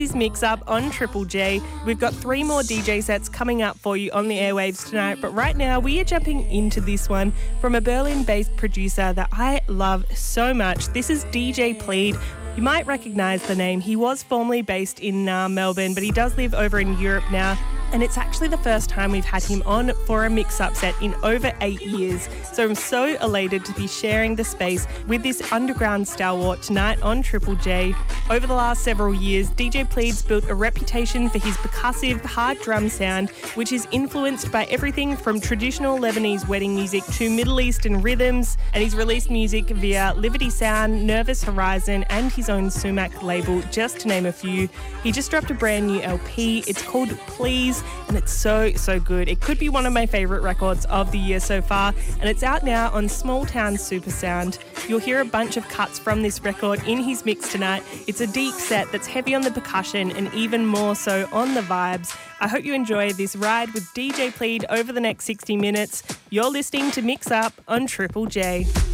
Is Mix Up on Triple J. We've got 3 more DJ sets coming up for you on the airwaves tonight, but right now we are jumping into this one from a Berlin-based producer that I love so much. This is DJ Pleed. You might recognise the name. He was formerly based in Melbourne, but he does live over in Europe now. And it's actually the first time we've had him on for a mix-up set in over 8 years. So I'm so elated to be sharing the space with this underground stalwart tonight on Triple J. Over the last several years, DJ Pleed's built a reputation for his percussive, hard drum sound, which is influenced by everything from traditional Lebanese wedding music to Middle Eastern rhythms. And he's released music via Liberty Sound, Nervous Horizon, and his own Sumac label, just to name a few. He just dropped a brand new LP. It's called Please, and it's so good. It could be one of my favourite records of the year so far, and it's out now on Small Town Super Sound. You'll hear a bunch of cuts from this record in his mix tonight. It's a deep set that's heavy on the percussion and even more so on the vibes. I hope you enjoy this ride with DJ Pleed over the next 60 minutes. You're listening to Mix Up on Triple J.